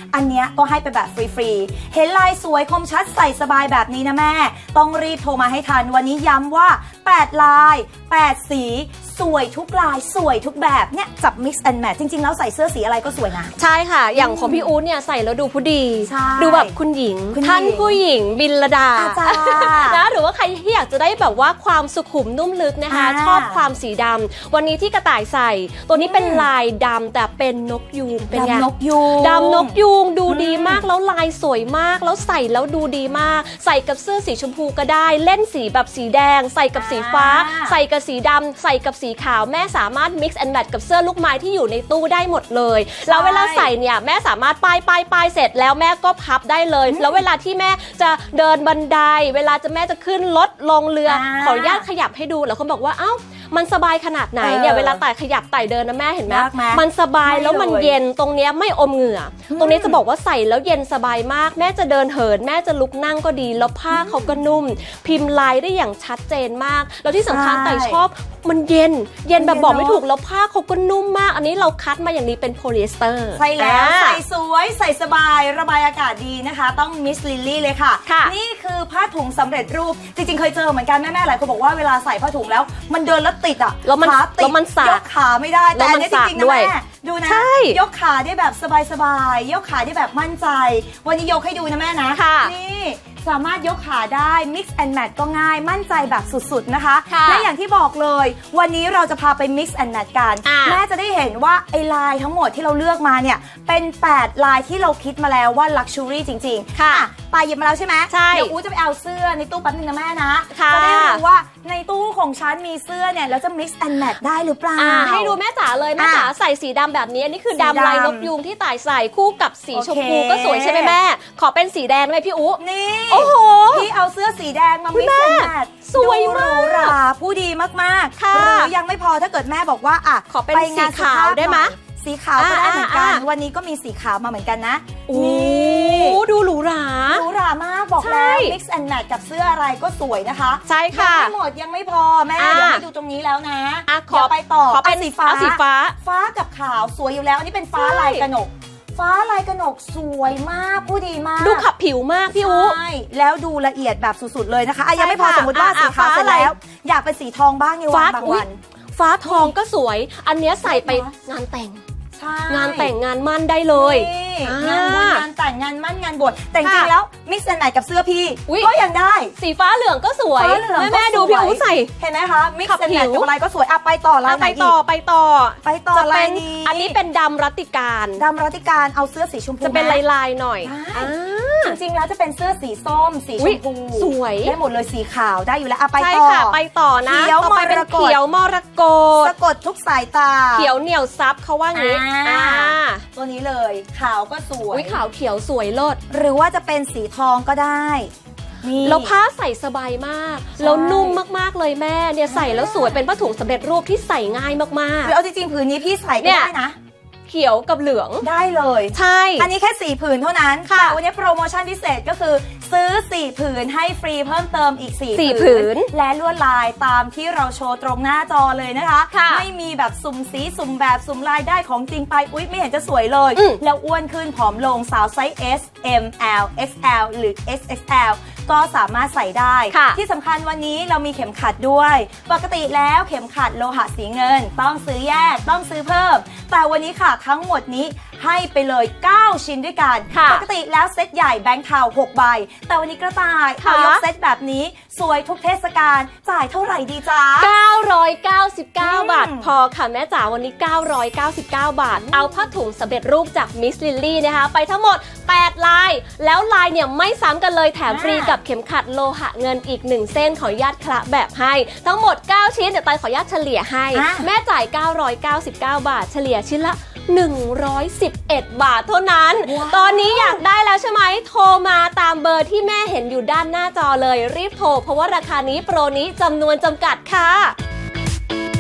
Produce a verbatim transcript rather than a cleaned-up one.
อันเนี้ยก็ให้ไปแบบฟรีๆเห็นลายสวยคมชัดใส่สบายแบบนี้นะแม่ต้องรีบโทรมาให้ทันวันนี้ย้ำว่าแปดลายแปดสีสวยทุกลายสวยทุกแบบเนี่ยจับ mix and match จริงๆแล้วใส่เสื้อสีอะไรก็สวยนะใช่ค่ะอย่างของพี่อู๊ดเนี่ยใส่แล้วดูผู้ดีดูแบบคุณหญิงท่านผู้หญิงบินระดานะหรือว่าใครที่อยากจะได้แบบว่าความสุขุมนุ่มลึกนะคะชอบความสีดำวันนี้ที่กระต่ายใส่ตัวนี้เป็นลายดำแต่เป็นนกยูงเป็นไงดำนกยูงดำนกยูงดูดีมากแล้วลายสวยมากแล้วใส่แล้วดูดีมากใส่กับเสื้อสีชมพูก็ได้เล่นสีแบบสีแดงใส่กับสีฟ้าใส่กับสีดำใส่กับสีขาวแม่สามารถ mix and match กับเสื้อลูกไม้ที่อยู่ในตู้ได้หมดเลยแล้วเวลาใส่เนี่ยแม่สามารถป้ายป้ายป้ายเสร็จแล้วแม่ก็พับได้เลยแล้วเวลาที่แม่จะเดินบันไดเวลาจะแม่จะขึ้นรถลงเรือขออนุญาตขยับให้ดูแล้วเขาบอกว่าเอ้ามันสบายขนาดไหนเนี่ยเวลาไต่ขยับไต่เดินนะแม่เห็นไหมมันสบายแล้วมันเย็นตรงเนี้ยไม่อมเหงื่อตรงนี้จะบอกว่าใส่แล้วเย็นสบายมากแม่จะเดินเหินแม่จะลุกนั่งก็ดีแล้วผ้าเขาก็นุ่มพิมพ์ลายได้อย่างชัดเจนมากแล้วที่สำคัญไต่ชอบมันเย็นเย็นแบบบอกไม่ถูกแล้วผ้าเขาก็นุ่มมากอันนี้เราคัดมาอย่างนี้เป็นโพลีเอสเตอร์ใช่แล้วใส่สวยใส่สบายระบายอากาศดีนะคะต้องมิสลิลลี่เลยค่ะนี่คือผ้าถุงสำเร็จรูปจริงๆเคยเจอเหมือนกันแม่ๆหลายคนบอกว่าเวลาใส่ผ้าถุงแล้วมันเดินแล้วติดอ่ะแล้วมันแล้วมันสากยกขาไม่ได้แต่อันนี้จริงๆนะแม่ดูนะยกขาได้แบบสบายๆยกขาได้แบบมั่นใจวันนี้ยกให้ดูนะแม่นะนี่สามารถยกขาได้ mix and match ก็ง่ายมั่นใจแบบสุดๆนะคะและอย่างที่บอกเลยวันนี้เราจะพาไป mix and match กันแม่จะได้เห็นว่าไอ้ลายทั้งหมดที่เราเลือกมาเนี่ยเป็นแปดลายที่เราคิดมาแล้วว่า luxury จริงๆค่ะปาหยิบมาแล้วใช่ไหมเดี๋ยวอู๋จะไปเอาเสื้อในตู้แป๊บนึงนะแม่นะจะได้รู้ว่าในตู้ของฉันมีเสื้อเนี่ยแล้วจะ mix and match ได้หรือเปล่าให้ดูแม่จ๋าเลยแม่จ๋าใส่สีดำแบบนี้อันนี้คือดำลายนกยูงที่ต่ายใส่คู่กับสีชมพูก็สวยใช่ไหมแม่ขอเป็นสีแดงเลยพี่อู๋นี่โอ้โหพี่เอาเสื้อสีแดงมา mix and match สวยมากหราผู้ดีมากๆหรือยังไม่พอถ้าเกิดแม่บอกว่าอ่ะขอเป็นสีขาวได้ไหมสีขาวก็ได้เหมือนกันวันนี้ก็มีสีขาวมาเหมือนกันนะโอ้ดูหรูหราหรูหรามากบอกแล้ว mix and match กับเสื้ออะไรก็สวยนะคะใช่ค่ะยังไม่หมดยังไม่พอแม่เดี๋ยวให้ดูตรงนี้แล้วนะขอไปต่อขอเป็นสีฟ้าสีฟ้าฟ้ากับขาวสวยอยู่แล้วอันนี้เป็นฟ้าลายกระหนกฟ้าลายกระหนกสวยมากผู้ดีมากดูขับผิวมากพี่อู๋ใช่แล้วดูละเอียดแบบสุดๆเลยนะคะอ่ะยังไม่พอสมมติว่าสีขาวเสร็จแล้วอยากเป็นสีทองบ้างในวันบางวันฟ้าทองก็สวยอันนี้ใส่ไปงานแต่งงานแต่งงานมั่นได้เลยงานบุญงานแต่งงานมั่นงานบวชแต่จริงๆแล้ว mix and match กับเสื้อพี่ก็ยังได้สีฟ้าเหลืองก็สวยแม่แม่ดูพี่อู๋ใส่เห็นไหมคะ mix and match กับอะไรก็สวยอ่ะไปต่อลายไหนไปต่อไปต่อไปต่อลายนี้อันนี้เป็นดำรัติการดำรัติการเอาเสื้อสีชมพูจะเป็นลายๆหน่อยจริงๆแล้วจะเป็นเสื้อสีส้มสีชมพูสวยได้หมดเลยสีขาวได้อยู่แล้วอ่ะไปต่อใช่ค่ะไปต่อนะเขียวมรกตเขียวมรกตสะกดทุกสายตาเขียวเหนียวซับเขาว่างี้ตัวนี้เลยขาวก็สวยขาวเขียวสวยเลิศหรือว่าจะเป็นสีทองก็ได้แล้วผ้าใส่สบายมากแล้วนุ่มมากๆเลยแม่เนี่ยใส่แล้วสวยเป็นผ้าถุงสำเร็จรูปที่ใส่ง่ายมากๆหรือเอาจริงๆผืนนี้พี่ใส่ก็ได้นะเขียวกับเหลืองได้เลยใช่อันนี้แค่สี่ผืนเท่านั้นแต่วันนี้โปรโมชั่นพิเศษก็คือซื้อสี่ผืนให้ฟรีเพิ่มเติมอีกสี่ผืนและลวดลายตามที่เราโชว์ตรงหน้าจอเลยนะคะไม่มีแบบสุ่มสีสุ่มแบบสุ่มลายได้ของจริงไปอุ๊ยไม่เห็นจะสวยเลยแล้วอ้วนขึ้นผอมลงสาวไซส์ S M L X L หรือ X X L ก็สามารถใส่ได้ที่สำคัญวันนี้เรามีเข็มขัดด้วยปกติแล้วเข็มขัดโลหะสีเงินต้องซื้อแยกต้องซื้อเพิ่มแต่วันนี้ค่ะทั้งหมดนี้ให้ไปเลยเก้าชิ้นด้วยกันปกติแล้วเซตใหญ่แบงค์เทาหกใบแต่วันนี้กระต่ายเอายกเซตแบบนี้สวยทุกเทศกาลจ่ายเท่าไหร่ดีจ๊ะเก้าร้อยเก้าสิบเก้าบาทพอค่ะแม่จ๋าวันนี้เก้าร้อยเก้าสิบเก้าบาทเอาผ้าถุงสำเร็จรูปจากมิสลิลลี่นะคะไปทั้งหมดแปดลายแล้วลายเนี่ยไม่ซ้ำกันเลยแถมฟรีกับเข็มขัดโลหะเงินอีกหนึ่งเส้นขออนุญาตคละแบบให้ทั้งหมดเก้าชิ้นเดี๋ยวตายขออนุญาตเฉลี่ยให้แม่จ่ายเก้าร้อยเก้าสิบเก้าบาทเฉลี่ยชิ้นละหนึ่งร้อยสิบเอ็ดบาทเท่านั้น wow. ตอนนี้อยากได้แล้วใช่ไหมโทรมาตามเบอร์ที่แม่เห็นอยู่ด้านหน้าจอเลยรีบโทรเพราะว่าราคานี้โปรนี้จำนวนจำกัดค่ะ